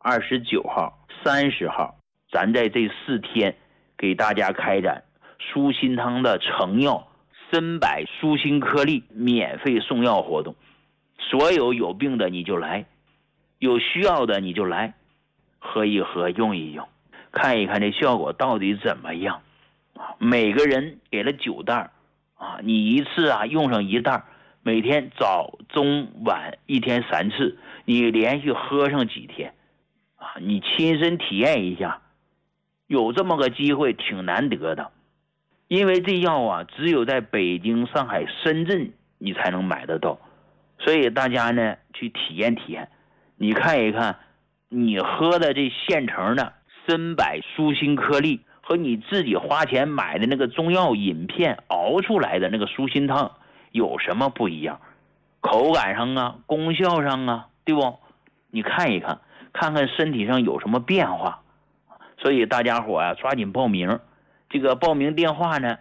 29号、30号，咱在这4天给大家开展舒心汤的成药参柏舒心颗粒免费送药活动。所有病的你就来，有需要的你就来，喝一喝，用一用，看一看这效果到底怎么样。每个人给了9袋你一次用上1袋，每天早中晚1天3次，你连续喝上几天你亲身体验一下，有这么个机会挺难得的。因为这药只有在北京、上海、深圳你才能买得到，所以大家呢去体验体验，你看一看你喝的这现成的参柏舒心颗粒和你自己花钱买的那个中药饮片熬出来的那个舒心汤有什么不一样，口感上功效上对不？你看一看，看看身体上有什么变化。所以大家伙抓紧报名，这个报名电话呢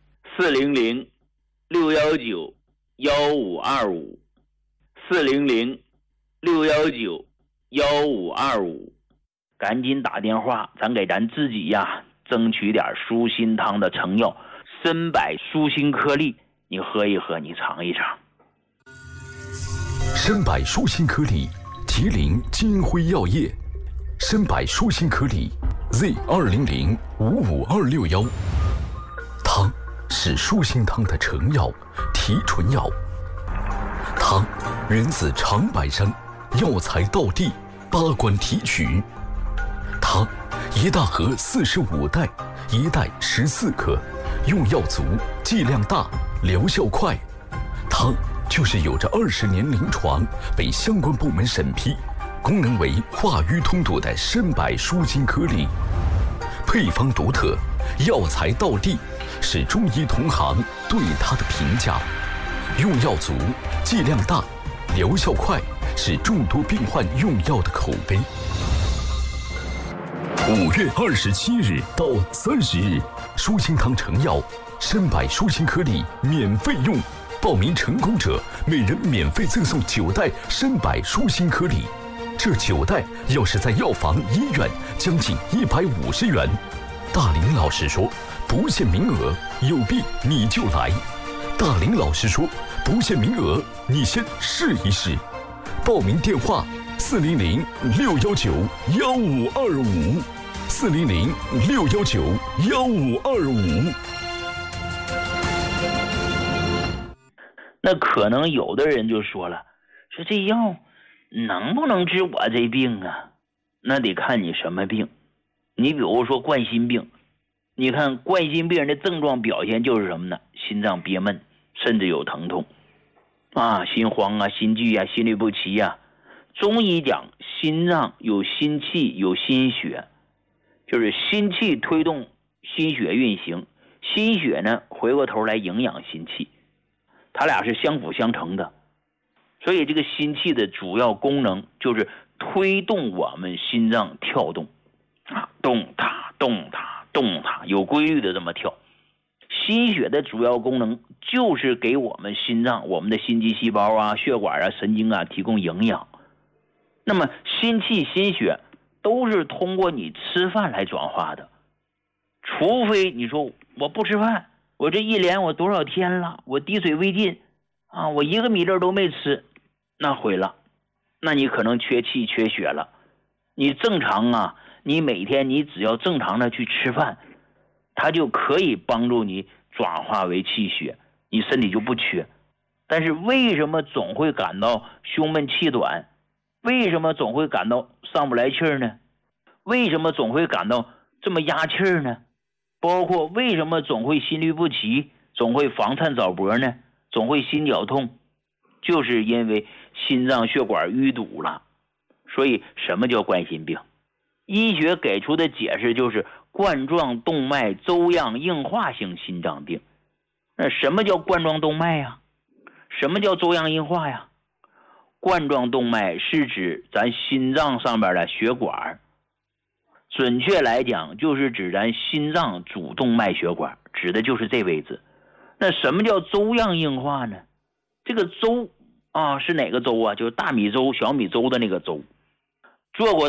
400-619-1525 400-619-1525，赶紧打电话，咱给咱自己争取点舒心汤的成药参柏舒心颗粒，你喝一喝，你尝一尝。 参柏舒心颗粒，吉林金辉药业。参柏舒心颗粒 Z200-55261，汤是舒心汤的成药、提纯药。汤源自长白山，药材道地，八关提取。汤1大盒45袋，1袋14克，用药足，剂量大，疗效快。汤就是有着20年临床，被相关部门审批，功能为化瘀通堵的参柏舒心颗粒。配方独特，药材道地，是中医同行对它的评价。用药足，剂量大，疗效快，是众多病患用药的口碑。5月27日到30日，舒心汤成药参柏舒心颗粒免费用，报名成功者每人免费赠送9袋参柏舒心颗粒。这9袋要是在药房、医院，将近150元。大林老师说，不限名额，有病你就来。大林老师说，不限名额，你先试一试。报名电话400-619-1525 400-619-1525。 那可能有的人就说了，说这药能不能治我这病啊？那得看你什么病。你比如说冠心病，你看冠心病人的症状表现就是什么呢？心脏憋闷，甚至有疼痛心慌心悸心律不齐中医讲心脏有心气有心血，就是心气推动心血运行，心血呢回过头来营养心气，它俩是相辅相成的。所以这个心气的主要功能就是推动我们心脏跳动动它动它动它，有规律的这么跳。心血的主要功能就是给我们心脏、我们的心肌细胞血管神经提供营养。那么心气心血都是通过你吃饭来转化的，除非你说我不吃饭，我这一连我多少天了，我滴水未进我1个米粒都没吃，那毁了，那你可能缺气缺血了。你正常你每天你只要正常的去吃饭，它就可以帮助你转化为气血，你身体就不缺。但是为什么总会感到胸闷气短？为什么总会感到上不来气儿呢？为什么总会感到这么压气儿呢？包括为什么总会心律不齐，总会房颤早搏呢？总会心绞痛，就是因为心脏血管淤堵了。所以什么叫冠心病？医学给出的解释就是冠状动脉粥样硬化性心脏病。那什么叫冠状动脉呀？什么叫粥样硬化呀？冠状动脉是指咱心脏上边的血管，准确来讲就是指咱心脏主动脉血管，指的就是这位置。那什么叫粥样硬化呢？这个粥是哪个粥就是大米粥、小米粥的那个粥。做过